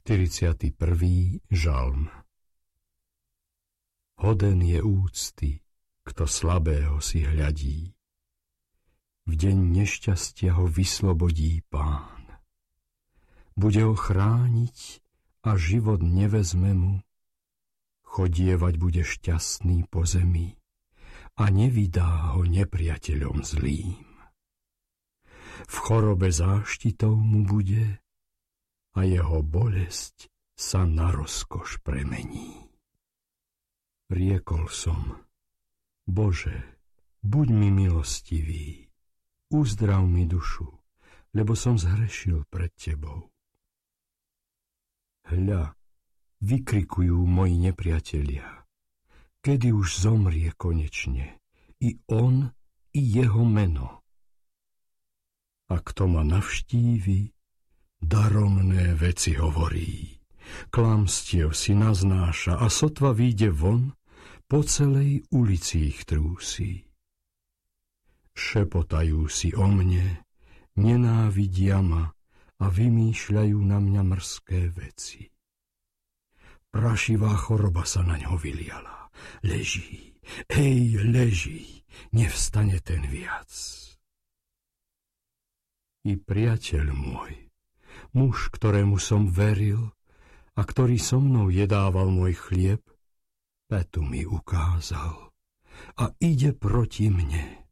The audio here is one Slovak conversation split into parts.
41. žalm. Hoden je úcty, kto slabého si hľadí. V deň nešťastia ho vyslobodí Pán. Bude ho chrániť a život nevezme mu. Chodievať bude šťastný po zemi a nevydá ho nepriateľom zlým. V chorobe záštitou mu bude a jeho bolesť sa na rozkoš premení. Riekol som: Bože, buď mi milostivý, uzdrav mi dušu, lebo som zhrešil pred Tebou. Hľa, vykrikujú moji nepriatelia, kedy už zomrie konečne, i on, i jeho meno. A kto ma navštívi, daromné veci hovorí, klamstiev si naznáša a sotva vyjde von, po celej ulici ich trúsi. Šepotajú si o mne, nenávidia ma a vymýšľajú na mňa mrzké veci. Prašivá choroba sa na ňo vyliala. Leží, leží, nevstane ten viac. I priateľ môj, muž, ktorému som veril a ktorý so mnou jedával môj chlieb, pätu mi ukázal a ide proti mne.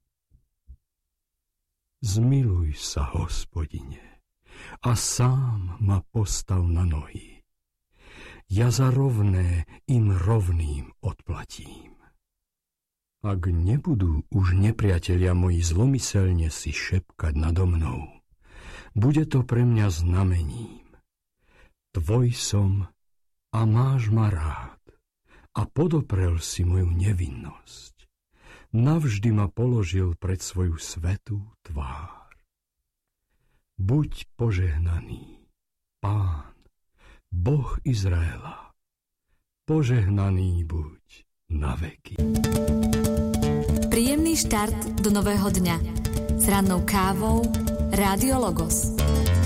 Zmiluj sa, Hospodine, a sám ma postav na nohy. Ja za rovné im rovným odplatím. Ak nebudú už nepriatelia moji zlomyselne si šepkať nado mnou, bude to pre mňa znamením. Tvoj som a máš ma rád a podoprel si moju nevinnosť. Navždy ma položil pred svoju svätú tvár. Buď požehnaný, Pán, Boh Izraela, požehnaný buď na veky. Príjemný štart do nového dňa s rannou kávou Rádio Logos.